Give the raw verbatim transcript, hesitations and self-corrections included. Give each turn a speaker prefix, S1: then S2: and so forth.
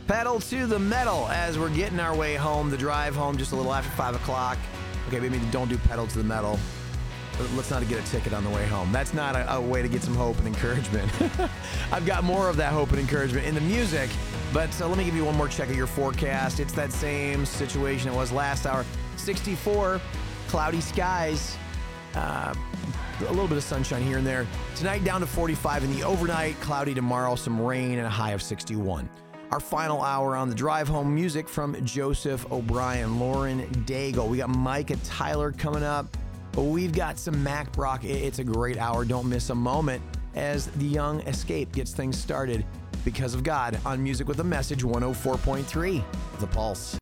S1: Pedal to the metal as we're getting our way home. The drive home just a little after five o'clock. Okay, maybe don't do pedal to the metal. Let's not get a ticket on the way home. That's not a, a way to get some hope and encouragement. I've got more of that hope and encouragement in the music, but uh, let me give you one more check of your forecast. It's that same situation it was last hour. sixty-four, cloudy skies, uh, a little bit of sunshine here and there. Tonight down to forty-five in the overnight, cloudy tomorrow, some rain, and a high of sixty-one. Our final hour on the drive home, music from Joseph O'Brien, Lauren Daigle. We got Micah Tyler coming up. But we've got some Mac Brock. It's a great hour. Don't miss a moment as the Young Escape gets things started because of God on Music with a Message one oh four point three, The Pulse.